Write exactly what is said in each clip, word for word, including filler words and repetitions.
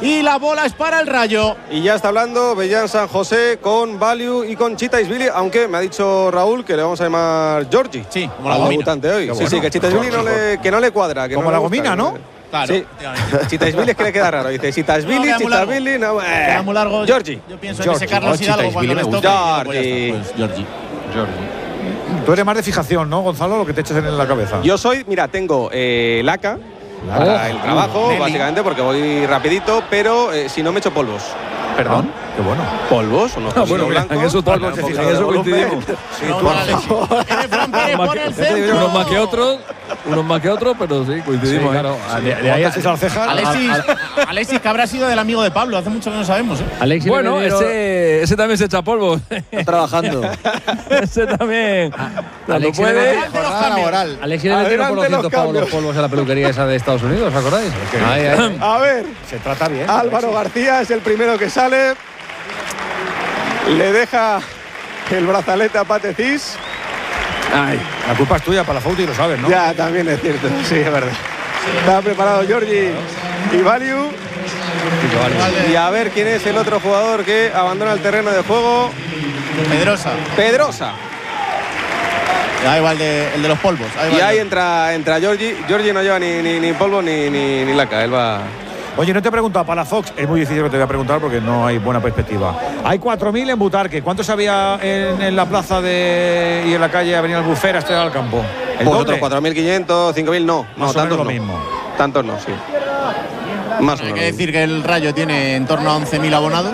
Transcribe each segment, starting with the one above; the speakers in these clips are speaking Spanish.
y la bola es para el Rayo. Y ya está hablando Bellán San José con Value y con Chitaisvili, aunque me ha dicho Raúl que le vamos a llamar Georgie. Sí, como la al gomina. debutante hoy. Qué Sí, bueno. sí, que Chitaisvili no le, que no le cuadra. Que como no la le gusta, gomina, ¿no? Que... Claro, Sí, Chitaisvili es que le queda raro. Dice Chitaisvili, No, queda muy largo. Chitaisvili, no. Eh. Queda muy largo. Georgie. Yo pienso Georgie. en ese Carlos Oh, Hidalgo cuando Chitaisvili les me toque. gusta. Pues, ya está, pues Georgie. Georgie. Tú eres más de fijación, ¿no, Gonzalo? Lo que te echas en la cabeza. Yo soy, mira, tengo eh, laca para Oh, el trabajo, Nelly. básicamente, porque voy rapidito, pero eh, si no me echo polvos. ¿Perdón? Qué bueno. ¿Polvos? ¿Unos Ah, bueno, blancos? en eso, polvos de en fijador eso de volumen. coincidimos. Sí, No, tú, no, Alexis. Viene Fran Pérez, pone el centro. Unos más que otros, unos más que otros, pero sí, coincidimos. Sí, claro. ¿eh? De, de ahí a César Cejas. Alexis, Alexis, que habrá sido del amigo de Pablo, hace mucho que no sabemos. ¿eh? Alexis Bueno, le dieron- ese, ese también se echa polvo. está trabajando. Ese también. Cuando Alexis puede. le- Adelante los cambios. Alexis le metieron por Adelante doscientos los pavos los cambios. polvos en la peluquería esa de Estados Unidos, ¿os acordáis? Ahí, ahí. A ver, Se trata bien. Álvaro García es el primero que sale. Le deja el brazalete a Patecís. Ay, la culpa es tuya, para la foto y lo sabes, ¿no? Ya, también es cierto, sí, es verdad. Está preparado Georgie y Value. Y a ver quién es el otro jugador que abandona el terreno de juego. Pedrosa. Pedrosa. Ahí va el de, el de los polvos. Ahí va Y el ahí de- entra, entra Georgie. Georgie no lleva ni, ni, ni polvo ni, ni, ni laca. Él va. Oye, no te he preguntado, Palafox, es muy difícil que te voy a preguntar porque no hay buena perspectiva. Hay cuatro mil en Butarque. ¿Cuántos había en, en la plaza de y en la calle Avenida Albufera, Estrella del Campo? ¿El Pues doble? otros cuatro mil quinientos, cinco mil no. Más No, o menos tantos lo no. mismo. Tantos no, sí. Más o Hay menos. que decir que el Rayo tiene en torno a once mil abonados.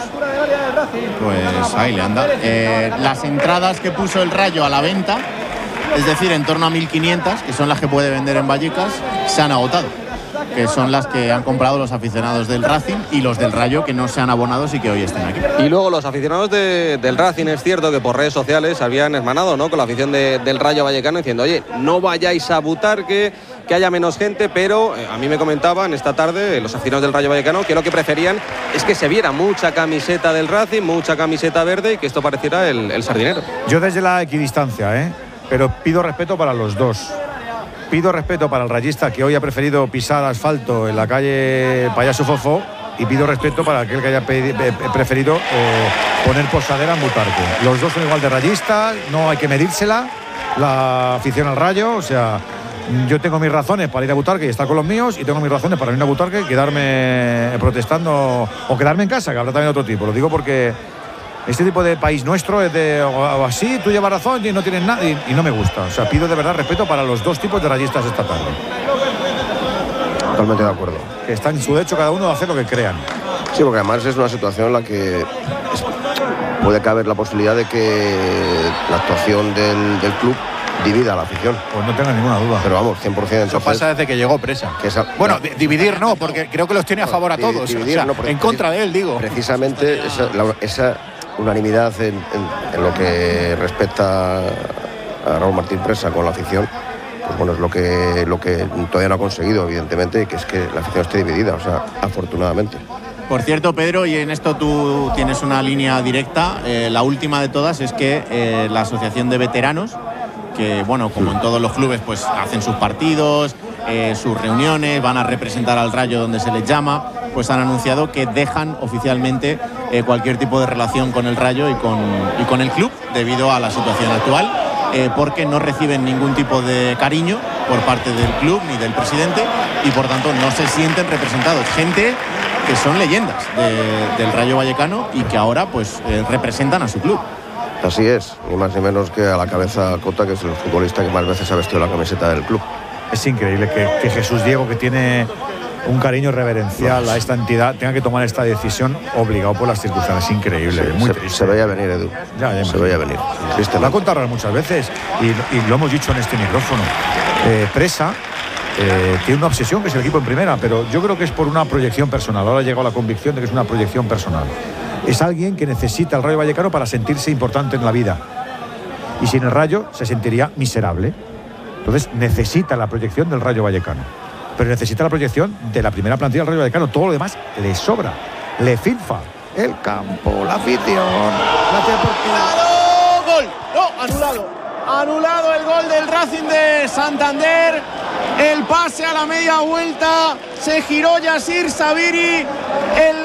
Pues ahí le anda. Eh, las entradas que puso el Rayo a la venta, es decir, en torno a mil quinientas, que son las que puede vender en Vallecas, se han agotado. Que son las que han comprado los aficionados del Racing y los del Rayo que no sean abonados y que hoy estén aquí. Y luego los aficionados de- del Racing, es cierto que por redes sociales habían hermanado, ¿no?, con la afición de- del Rayo Vallecano diciendo, oye, no vayáis a Butarque, que haya menos gente, pero eh, a mí me comentaban esta tarde eh, los aficionados del Rayo Vallecano que lo que preferían es que se viera mucha camiseta del Racing, mucha camiseta verde y que esto pareciera el, el sardinero. Yo desde la equidistancia, ¿eh? Pero pido respeto para los dos. Pido respeto para el rayista que hoy ha preferido pisar asfalto en la calle Payaso Fofó y pido respeto para aquel que haya pedi- eh, preferido eh, poner posadera en Butarque. Los dos son igual de rayistas, no hay que medírsela, la afición al Rayo, o sea, yo tengo mis razones para ir a Butarque y estar con los míos y tengo mis razones para ir a Butarque y quedarme protestando o quedarme en casa, que habrá también otro tipo. Lo digo porque este tipo de país nuestro es de o, o así, tú llevas razón y no tienes nada y, y no me gusta. O sea, pido de verdad respeto para los dos tipos de rayistas esta tarde. Totalmente de acuerdo. Que están en su derecho cada uno de hacer lo que crean. Sí, porque además es una situación en la que es- puede caber la posibilidad de que la actuación del, del club divida a la afición. Pues no tenga ninguna duda. Pero vamos, cien por ciento. Eso pasa desde que llegó Presa. Que esa- Bueno, no. di- dividir no, porque creo que los tiene a favor a Di- todos. dividir, o sea, no, porque- en contra de él, digo. Precisamente esa, la- esa unanimidad en, en- en lo que respecta a Raúl Martín Presa con la afición, pues bueno, es lo que, lo que todavía no ha conseguido, evidentemente, que es que la afición esté dividida, o sea, afortunadamente. Por cierto, Pedro, y en esto tú tienes una línea directa, eh, la última de todas es que eh, la Asociación de Veteranos, que bueno, como en todos los clubes, pues hacen sus partidos, eh, sus reuniones, van a representar al Rayo donde se les llama, pues han anunciado que dejan oficialmente eh, cualquier tipo de relación con el Rayo y con, y con el club debido a la situación actual, eh, porque no reciben ningún tipo de cariño por parte del club ni del presidente y por tanto no se sienten representados. Gente que son leyendas de- del Rayo Vallecano y que ahora pues eh, representan a su club. Así es, ni más ni menos que a la cabeza Cota, que es el futbolista que más veces ha vestido la camiseta del club. Es increíble que, que Jesús Diego, que tiene un cariño reverencial a esta entidad, tenga que tomar esta decisión obligado por las circunstancias. Es increíble, Sí, es muy se, triste. se veía venir, Edu. Ya, ya se imagino. veía venir. Lo ha Tristemente. contado Raúl muchas veces y, y lo hemos dicho en este micrófono. Eh, Presa eh, tiene una obsesión que es el equipo en primera, pero yo creo que es por una proyección personal. Ahora ha llegado a la convicción de que es una proyección personal. Es alguien que necesita el Rayo Vallecano para sentirse importante en la vida. Y sin el Rayo se sentiría miserable. Entonces necesita la proyección del Rayo Vallecano. Pero necesita la proyección de la primera plantilla del Rayo Vallecano. Todo lo demás le sobra, le filfa. El campo, la afición, la deportiva. ¡Gol! ¡No! ¡Anulado! Anulado el gol del Racing de Santander. El pase a la media vuelta. Se giró Yasir Sabiri. El